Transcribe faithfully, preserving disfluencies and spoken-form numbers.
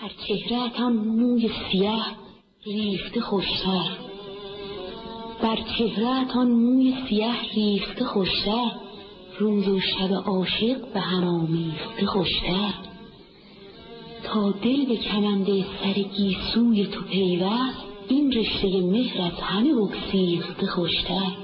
بر چهره‌ات آن موی سیه ریخته خوشتر، بر چهره‌ات آن موی سیه ریخته خوشتر، روز و شب عاشق به هم آمیخته خوشتر. تا دل به کمند سر گیسوی تو پیوست، این رشته مهر از همه بگسیخته خوشتر.